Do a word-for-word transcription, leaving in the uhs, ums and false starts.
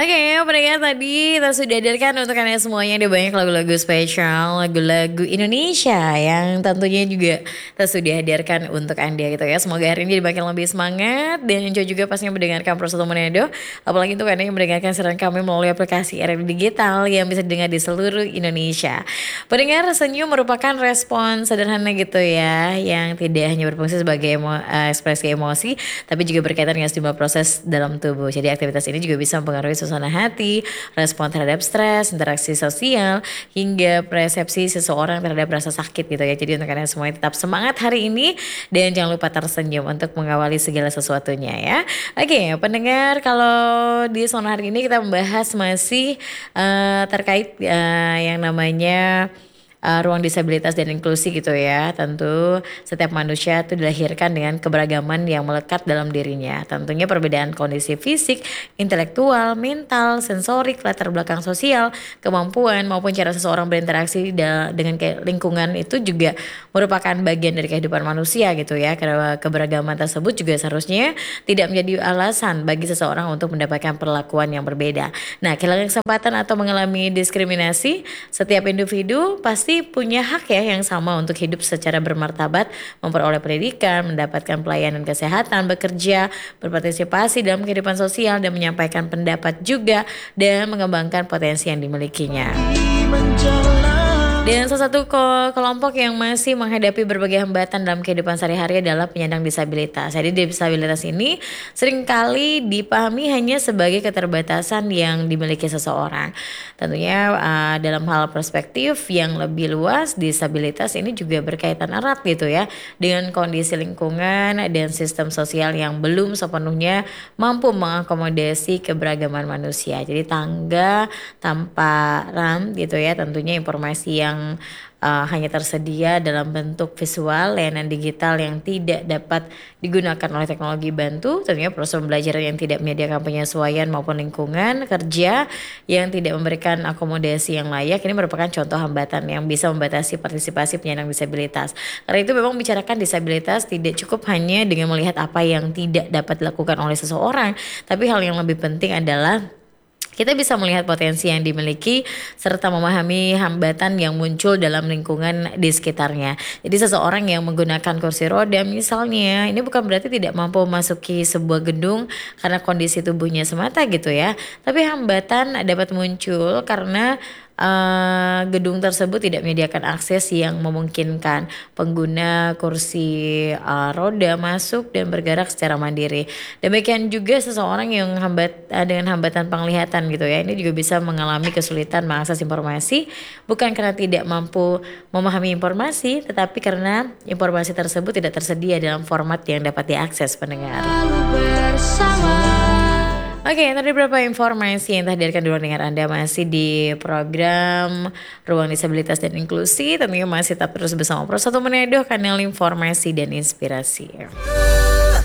Oke, pendengar tadi kita sudah hadirkan untuk kalian semuanya ada banyak lagu-lagu spesial, lagu-lagu Indonesia yang tentunya juga kita sudah hadirkan untuk Anda gitu ya. Semoga hari ini makin lebih semangat dan enjoy juga pastinya mendengarkan Pro satu Manado. Apalagi untuk Anda yang mendengarkan siaran kami melalui aplikasi R R I Digital yang bisa didengar di seluruh Indonesia. Pendengar, senyum merupakan respon sederhana gitu ya, yang tidak hanya berfungsi sebagai emo, uh, ekspresi emosi, tapi juga berkaitan dengan sejumlah proses dalam tubuh. Jadi aktivitas ini juga bisa mempengaruhi suasana hati, respon terhadap stres, interaksi sosial, hingga persepsi seseorang terhadap rasa sakit gitu ya. Jadi untuk kalian semuanya tetap semangat hari ini dan jangan lupa tersenyum untuk mengawali segala sesuatunya ya. Oke, pendengar, kalau di Sona hari ini kita membahas masih uh, terkait uh, yang namanya Uh, ruang disabilitas dan inklusi gitu ya. Tentu setiap manusia itu dilahirkan dengan keberagaman yang melekat dalam dirinya. Tentunya perbedaan kondisi fisik, intelektual, mental, sensorik, latar belakang sosial, kemampuan maupun cara seseorang berinteraksi da- dengan ke- lingkungan itu juga merupakan bagian dari kehidupan manusia gitu ya. Karena keberagaman tersebut juga seharusnya tidak menjadi alasan bagi seseorang untuk mendapatkan perlakuan yang berbeda. Nah, kehilangan kesempatan atau mengalami diskriminasi, setiap individu pasti punya hak ya yang sama untuk hidup secara bermartabat, memperoleh pendidikan, mendapatkan pelayanan kesehatan, bekerja, berpartisipasi dalam kehidupan sosial dan menyampaikan pendapat juga dan mengembangkan potensi yang dimilikinya. Dan salah satu kelompok yang masih menghadapi berbagai hambatan dalam kehidupan sehari-hari adalah penyandang disabilitas. Jadi disabilitas ini seringkali dipahami hanya sebagai keterbatasan yang dimiliki seseorang. Tentunya uh, dalam hal perspektif yang lebih luas, disabilitas ini juga berkaitan erat gitu ya dengan kondisi lingkungan dan sistem sosial yang belum sepenuhnya mampu mengakomodasi keberagaman manusia. Jadi tangga tanpa ram gitu ya, tentunya informasi yang yang uh, hanya tersedia dalam bentuk visual, layanan digital yang tidak dapat digunakan oleh teknologi bantu, tentunya proses pembelajaran yang tidak menyediakan penyesuaian maupun lingkungan kerja yang tidak memberikan akomodasi yang layak, ini merupakan contoh hambatan yang bisa membatasi partisipasi penyandang disabilitas. Karena itu memang bicarakan disabilitas tidak cukup hanya dengan melihat apa yang tidak dapat dilakukan oleh seseorang, tapi hal yang lebih penting adalah kita bisa melihat potensi yang dimiliki serta memahami hambatan yang muncul dalam lingkungan di sekitarnya. Jadi seseorang yang menggunakan kursi roda misalnya, ini bukan berarti tidak mampu memasuki sebuah gedung karena kondisi tubuhnya semata gitu ya. Tapi hambatan dapat muncul karena Uh, gedung tersebut tidak menyediakan akses yang memungkinkan pengguna kursi uh, roda masuk dan bergerak secara mandiri. Demikian juga seseorang yang hambat uh, dengan hambatan penglihatan gitu ya, ini juga bisa mengalami kesulitan mengakses informasi, bukan karena tidak mampu memahami informasi, tetapi karena informasi tersebut tidak tersedia dalam format yang dapat diakses pendengar. Oke, okay, tadi beberapa informasi yang telah dihadirkan dulu dengan Anda masih di program Ruang Disabilitas dan Inklusi. Tentunya masih tetap terus bersama Pro satu Manado, kanal informasi dan inspirasi.